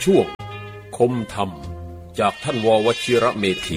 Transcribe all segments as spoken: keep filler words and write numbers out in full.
ช่วงคมธรรมจากท่านววชิระเมธี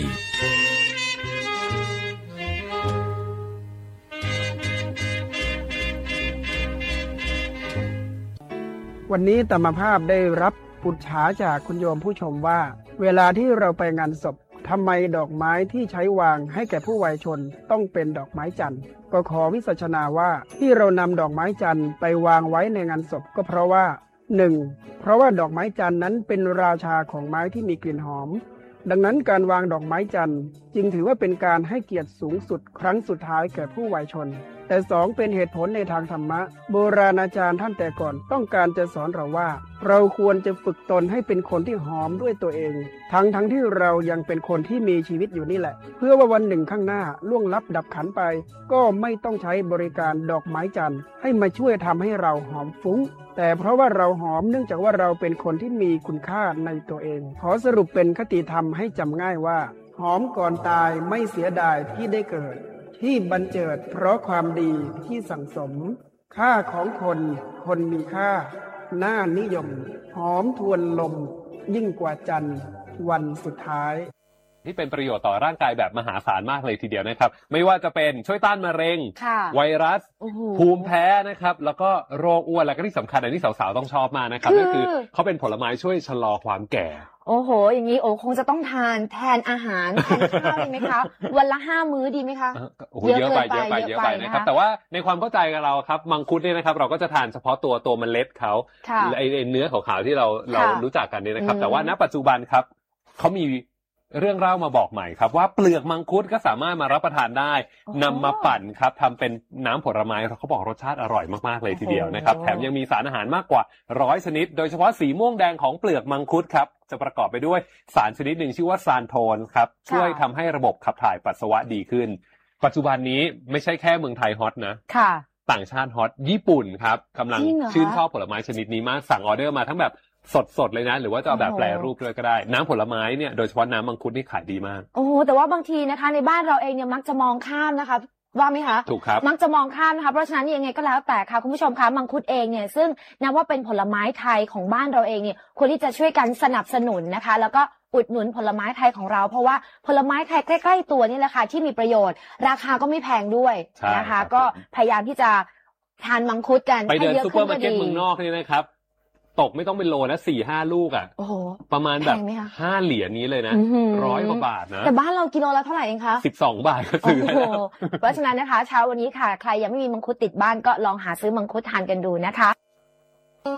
วันนี้ธรรมภาพได้รับปุจฉาจากคุณโยมผู้ชมว่าเวลาที่เราไปงานศพทำไมดอกไม้ที่ใช้วางให้แก่ผู้วัยชนต้องเป็นดอกไม้จันทร์ก็ขอวิสัชนาว่าที่เรานำดอกไม้จันทร์ไปวางไว้ในงานศพก็เพราะว่า หนึ่ง. เพราะว่าดอกไม้จันทร์นั้นเป็นราชาของไม้ที่มีกลิ่นหอมดังนั้นการวางดอกไม้จันทร์จึงถือว่าเป็นการให้เกียรติสูงสุดครั้งสุดท้ายแก่ผู้วัยชนแต่สองเป็นเหตุผลในทางธรรมะโบราณอาจารย์ท่านแต่ก่อนต้องการจะสอนเราว่าเราควรจะฝึกตนให้เป็นคนที่หอมด้วยตัวเองทั้งทั้งที่เรายังเป็นคนที่มีชีวิตอยู่นี่แหละเพื่อว่าวันหนึ่งข้างหน้าล่วงลับดับขันไปก็ไม่ต้องใช้บริการดอกไม้จันทร์ให้มาช่วยทำให้เราหอมฟุ้งแต่เพราะว่าเราหอมเนื่องจากว่าเราเป็นคนที่มีคุณค่าในตัวเองขอสรุปเป็นคติธรรมให้จำง่ายว่าหอมก่อนตายไม่เสียดายที่ได้เกิดที่บันเจิดเพราะความดีที่สั่งสมค่าของคนคนมีค่าน่านิยมหอมทวนลมยิ่งกว่าจันทร์วันสุดท้ายที่เป็นประโยชน์ต่อร่างกายแบบมหาศาลมากเลยทีเดียวนะครับไม่ว่าจะเป็นช่วยต้านมะเร็งไวรัสภูมิแพ้นะครับแล้วก็โรคอ้วนแล้วก็ที่สำคัญอันนี้สาวๆต้องชอบมากนะครับก็คือเขาเป็นผลไม้ช่วยชะลอความแก่โอ้โหอย่างนี้โอ้คงจะต้องทานแทนอาหารแทนข้าวดีไหมคะวันละห้ามื้อดีไหมคะโอ้โหเยอะไปเยอะไปเยอะไปนะครับแต่ว่าในความเข้าใจกับเราครับมังคุดเนี่ยนะครับเราก็จะทานเฉพาะตัวตัวเมล็ดเขาไอเนื้อขาวๆที่เราเรารู้จักกันนี่นะครับแต่ว่าณปัจจุบันครับเขามีเรื่องเล่ามาบอกใหม่ครับว่าเปลือกมังคุดก็สามารถมารับประทานได้นำมาปั่นครับทำเป็นน้ำผลไม้เขาบอกรสชาติอร่อยมากๆเลยทีเดียวนะครับแถมยังมีสารอาหารมากกว่าร้อยชนิดโดยเฉพาะสีม่วงแดงของเปลือกมังคุดครับจะประกอบไปด้วยสารชนิดหนึ่งชื่อว่าซานโทนครับช่วยทำให้ระบบขับถ่ายปัสสาวะดีขึ้นปัจจุบันนี้ไม่ใช่แค่เมืองไทยฮอตนะต่างชาติฮอตญี่ปุ่นครับกำลังชื่นชอบผลไม้ชนิดนี้มากสั่งออเดอร์มาทั้งแบบสดๆเลยนะหรือว่าจะเอาแบบแปรรูปด้วยก็ได้น้ำผลไม้เนี่ยโดยเฉพาะน้ำมังคุดนี่ขายดีมากโอ้แต่ว่าบางทีนะคะในบ้านเราเองเนี่ยมักจะมองข้ามนะคะว่าไหมคะถูกครับมักจะมองข้ามนะคะเพราะฉะนั้นยังไงก็แล้วแต่ค่ะคุณผู้ชมคะมังคุดเองเนี่ยซึ่งนับว่าเป็นผลไม้ไทยของบ้านเราเองเนี่ยควรที่จะช่วยกันสนับสนุนนะคะแล้วก็อุดหนุนผลไม้ไทยของเราเพราะว่าผลไม้ไทยใกล้ๆตัวนี่แหละค่ะที่มีประโยชน์ราคาก็ไม่แพงด้วยนะคะก็พยายามที่จะทานมังคุดกันไปเดินซุปเปอร์มาร์เก็ตเมืองนอกนี่นะครับตกไม่ต้องเป็นโลนะสี่ห้าลูกอ่ะโอ้โหประมาณแบบห้าเหรียญนี้เลยนะร้อยกว่าบาทนะแต่บ้านเรากิโลละเท่าไหร่เองคะสิบสองบาทก็ซื้อแล้วเพราะฉะนั้นนะคะเช้าวันนี้ค่ะใครยังไม่มีมังคุดติดบ้านก็ลองหาซื้อมังคุดทานกันดูนะคะ